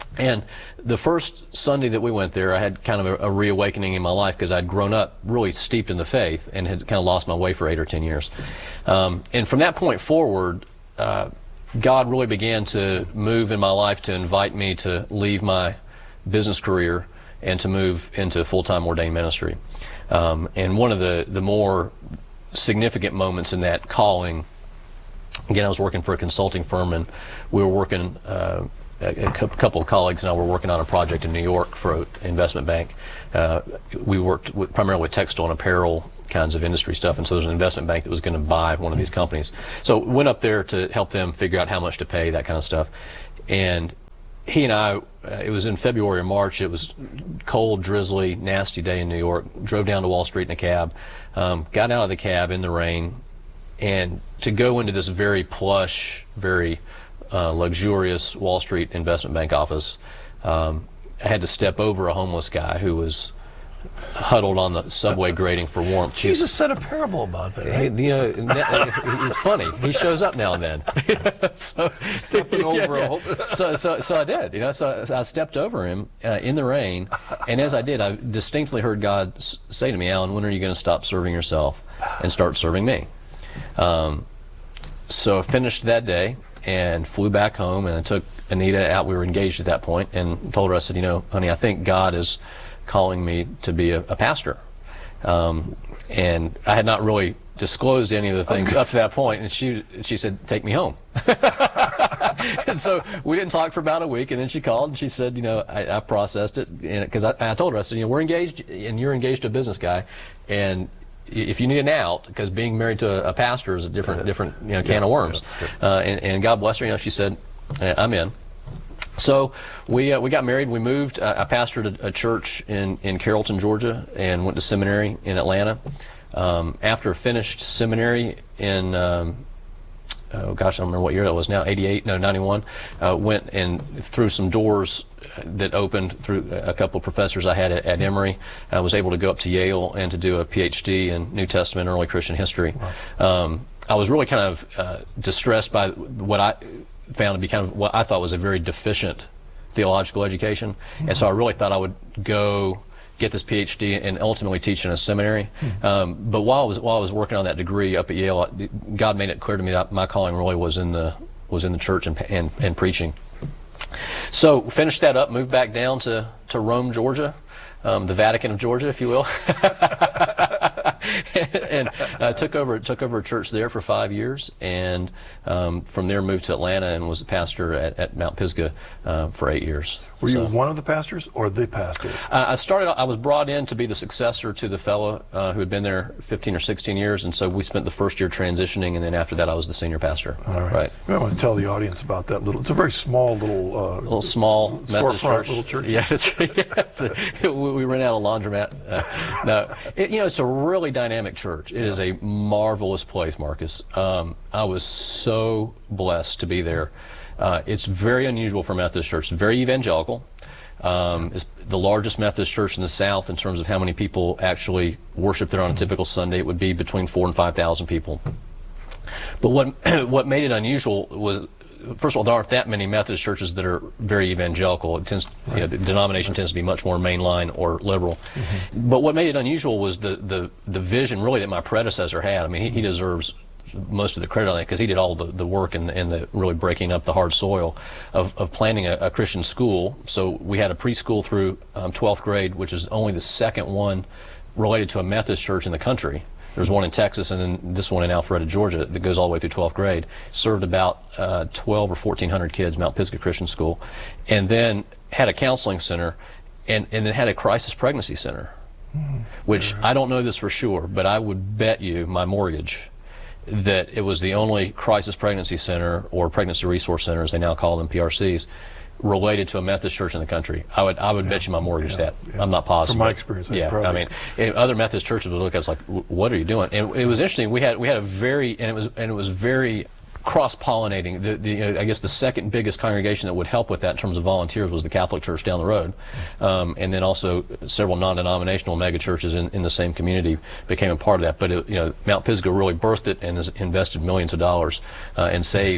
And the first Sunday that we went there, I had kind of a reawakening in my life because I'd grown up really steeped in the faith and had kind of lost my way for 8 or 10 years. And from that point forward, God really began to move in my life to invite me to leave my business career and to move into full-time ordained ministry. And one of the more significant moments in that calling, again, I was working for a consulting firm, and we were working, a couple of colleagues and I were working on a project in New York for an investment bank. We worked primarily with textile and apparel kinds of industry stuff, and so there's an investment bank that was going to buy one of these companies. So went up there to help them figure out how much to pay, that kind of stuff. And he and I, it was in February or March, it was cold, drizzly, nasty day in New York, drove down to Wall Street in a cab, got out of the cab in the rain, and to go into this very plush, very luxurious Wall Street investment bank office, I had to step over a homeless guy who was huddled on the subway grating for warmth. Jesus said a parable about that, right? It's funny. He shows up now and then. Stepping over a whole... So I did. So I stepped over him in the rain, and as I did, I distinctly heard God say to me, "Alan, when are you going to stop serving yourself and start serving me?" So I finished that day and flew back home, and I took Anita out. We were engaged at that point, and told her, I said, "Honey, I think God is calling me to be a pastor." And I had not really disclosed any of the things up to that point, and she said, "Take me home." And so we didn't talk for about a week, and then she called and she said, I processed it, because I told her, I said, we're engaged, and you're engaged to a business guy, and if you need an out, because being married to a pastor is a different can of worms. And God bless her, she said, "I'm in." So we got married. We moved. I pastored a church in Carrollton, Georgia, and went to seminary in Atlanta. After finished seminary in I don't remember what year that was now, 91, went and through some doors that opened through a couple of professors I had at Emory. I was able to go up to Yale and to do a PhD in New Testament and early Christian history. Wow. I was really kind of distressed by what I found to be kind of what I thought was a very deficient theological education. Mm-hmm. And so I really thought I would go get this PhD and ultimately teach in a seminary. Mm-hmm. But while I was working on that degree up at Yale, God made it clear to me that my calling really was in the church and preaching. So finished that up, moved back down to Rome, Georgia, the Vatican of Georgia, if you will. And took over a church there for 5 years, and from there moved to Atlanta and was a pastor at Mount Pisgah for 8 years. Were you one of the pastors or the pastor? I was brought in to be the successor to the fellow who had been there 15 or 16 years, and so we spent the first year transitioning, and then after that I was the senior pastor. All right. I want to tell the audience about that it's a very small little small Methodist church. Little church. Yeah, we ran out of laundromat. No, it's a really dynamic church. It is a marvelous place, Marcus. I was so blessed to be there. It's very unusual for a Methodist church. It's very evangelical. It's the largest Methodist church in the South in terms of how many people actually worship there on a typical Sunday. It would be between 4,000 and 5,000 people. But what made it unusual was, first of all, there aren't that many Methodist churches that are very evangelical. It tends, the denomination tends to be much more mainline or liberal. Mm-hmm. But what made it unusual was the vision, really, that my predecessor had. I mean, he deserves most of the credit on it because he did all the work and the really breaking up the hard soil of planning a Christian school. So we had a preschool through 12th grade, which is only the second one related to a Methodist church in the country. There's one in Texas and then this one in Alpharetta, Georgia, that goes all the way through 12th grade. Served about 12 or 1,400 kids, Mount Pisgah Christian School, and then had a counseling center, and then had a crisis pregnancy center, which I don't know this for sure, but I would bet you my mortgage that it was the only crisis pregnancy center, or pregnancy resource center as they now call them, PRCs, related to a Methodist church in the country. I would bet you my mortgage that. I'm not positive. From my experience, I mean, other Methodist churches would look at us like, "What are you doing?" And it was interesting. We had a very, and it was very cross-pollinating. I guess the second biggest congregation that would help with that in terms of volunteers was the Catholic Church down the road, and then also several non-denominational mega churches in the same community became a part of that. But Mount Pisgah really birthed it and has invested millions of dollars and saved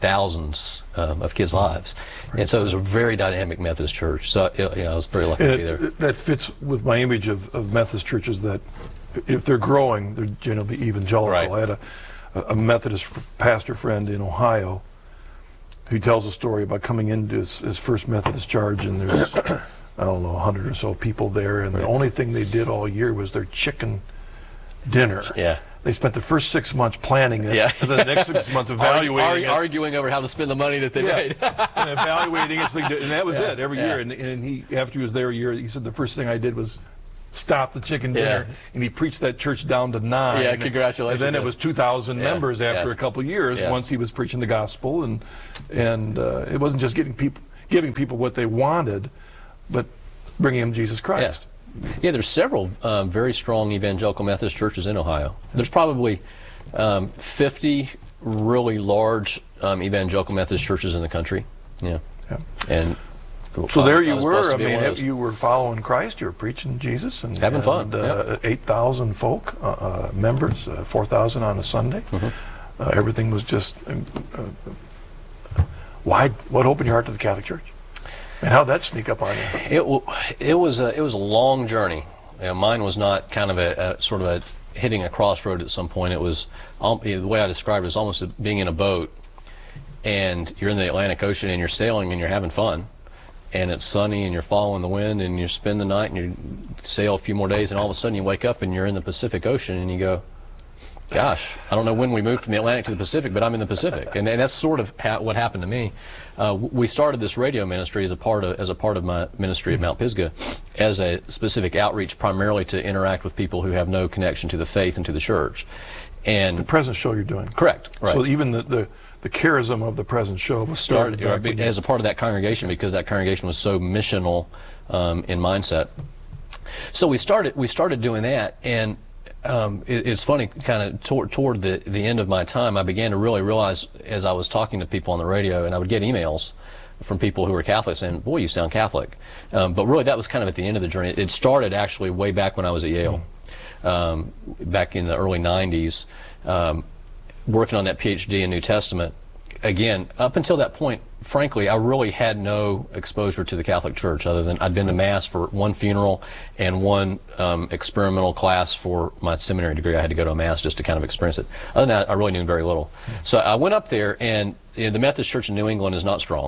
thousands of kids' lives. And so it was a very dynamic Methodist church. So I was very lucky to be there. That fits with my image of Methodist churches, that if they're growing, they're generally evangelical. Right. I had a Methodist pastor friend in Ohio who tells a story about coming into his first Methodist charge, and there's, I don't know, 100 or so people there, and the only thing they did all year was their chicken dinner. Yeah. They spent the first 6 months planning it, and then the next 6 months evaluating it. Arguing over how to spend the money that they made. And evaluating it, and that was it every year. And he, after he was there a year, he said, the first thing I did was stop the chicken dinner, and he preached that church down to 9. Yeah, congratulations. And then it was 2,000 members after a couple of years, once he was preaching the gospel, and it wasn't just giving people what they wanted, but bringing them Jesus Christ. Yeah, there's several very strong evangelical Methodist churches in Ohio. There's probably 50 really large evangelical Methodist churches in the country. Yeah. And so there you were. I mean, you were following Christ. You were preaching Jesus and having fun. 8,000 folk, members, 4,000 on a Sunday. Everything was just wide. What opened your heart to the Catholic Church? And how'd that sneak up on you? It was a long journey. Mine was not kind of a sort of a hitting a crossroad at some point. It was the way I described it was almost being in a boat, and you're in the Atlantic Ocean and you're sailing and you're having fun. And it's sunny and you're following the wind and you spend the night and you sail a few more days, and all of a sudden you wake up and you're in the Pacific Ocean and you go, gosh, I don't know when we moved from the Atlantic to the Pacific, but I'm in the Pacific. And that's sort of what happened to me. We started this radio ministry as a part of my ministry at Mount Pisgah as a specific outreach, primarily to interact with people who have no connection to the faith and to the church. And the present show you're doing. Correct. Right. So even the charism of the present show was started as a part of that congregation, because that congregation was so missional in mindset. So we started doing that, and it's funny, kind of toward the end of my time, I began to really realize, as I was talking to people on the radio, and I would get emails from people who were Catholic saying, boy, you sound Catholic. But really that was kind of at the end of the journey. It started actually way back when I was at Yale, back in the early 90s, working on that PhD in New Testament. Again, up until that point, frankly, I really had no exposure to the Catholic Church, other than I'd been to Mass for one funeral and one experimental class for my seminary degree. I had to go to a Mass just to kind of experience it. Other than that, I really knew very little. So I went up there, and the Methodist Church in New England is not strong.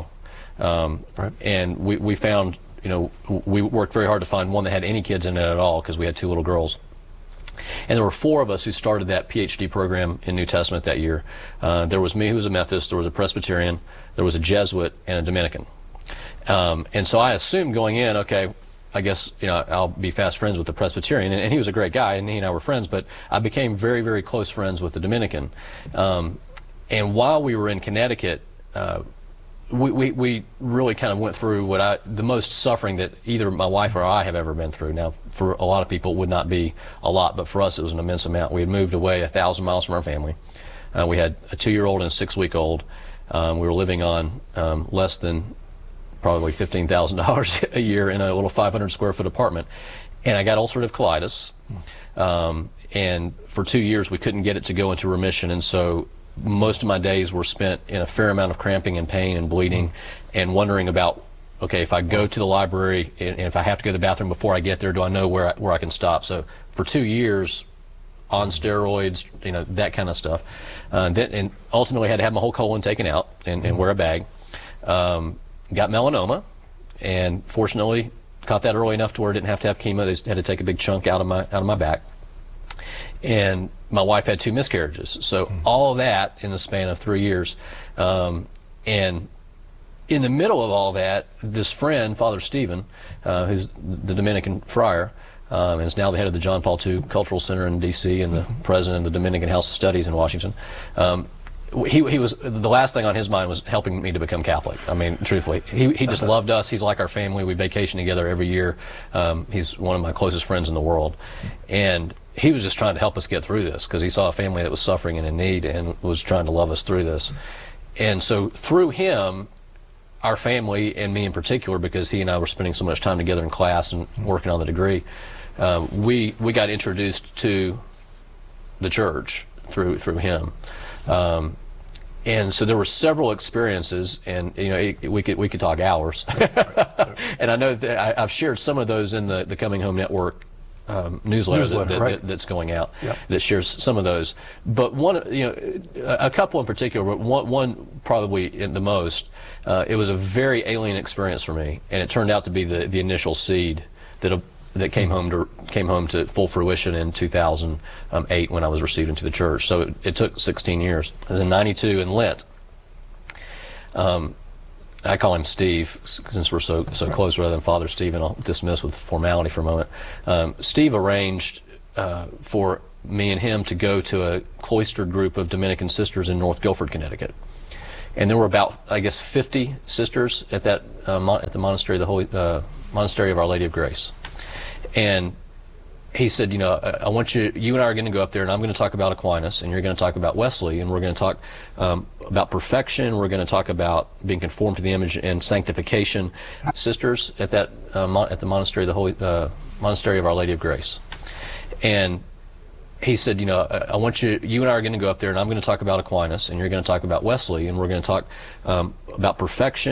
And we found, we worked very hard to find one that had any kids in it at all, because we had 2 little girls. And there were 4 of us who started that PhD program in New Testament that year. There was me, who was a Methodist, there was a Presbyterian, there was a Jesuit, and a Dominican. And so I assumed going in, okay, I guess I'll be fast friends with the Presbyterian, and he was a great guy, and he and I were friends, but I became very, very close friends with the Dominican. And while we were in Connecticut, we really kind of went through the most suffering that either my wife or I have ever been through. Now, for a lot of people it would not be a lot, but for us it was an immense amount. We had moved away 1,000 miles from our family. We had a 2-year-old and a 6-week-old. We were living on less than probably $15,000 a year in a little 500 square foot apartment. And I got ulcerative colitis. And for 2 years we couldn't get it to go into remission, and so most of my days were spent in a fair amount of cramping and pain and bleeding, and wondering about, okay, if I go to the library and if I have to go to the bathroom before I get there, do I know where I can stop? So for 2 years, on steroids, that kind of stuff. And ultimately had to have my whole colon taken out and wear a bag. Got melanoma, and fortunately caught that early enough to where I didn't have to have chemo. They just had to take a big chunk out of my back. And my wife had 2 miscarriages. So all of that in the span of 3 years. And in the middle of all that, this friend, Father Stephen, who's the Dominican friar, and is now the head of the John Paul II Cultural Center in D.C. and the president of the Dominican House of Studies in Washington, he was, the last thing on his mind was helping me to become Catholic. I mean, truthfully, he just loved us. He's like our family. We vacation together every year. He's one of my closest friends in the world. And he was just trying to help us get through this, because he saw a family that was suffering and in need and was trying to love us through this. And so through him, our family, and me in particular, because he and I were spending so much time together in class and working on the degree, we got introduced to the church through him. And so there were several experiences, and we could talk hours. And I know that I've shared some of those in the Coming Home Network newsletter that's going out, that shares some of those. But a couple in particular, but one probably the most. It was a very alien experience for me, and it turned out to be the initial seed that came home to full fruition in 2008 when I was received into the church. So it took 16 years. It was in '92 in Lent. I call him Steve since we're so close rather than Father Steve, and I'll dismiss with formality for a moment. Steve arranged for me and him to go to a cloistered group of Dominican sisters in North Guilford, Connecticut. And there were about, I guess, 50 sisters at that at the monastery, Monastery of Our Lady of Grace. And he said, I want you and I are going to go up there, and I'm going to talk about Aquinas, and you're going to talk about Wesley, and we're going to talk about perfection. We're going to talk about being conformed to the image and sanctification. Sisters at that at the monastery, Monastery of Our Lady of Grace. And he said, I want you and I are going to go up there, and I'm going to talk about Aquinas, and you're going to talk about Wesley, and we're going to talk about perfection.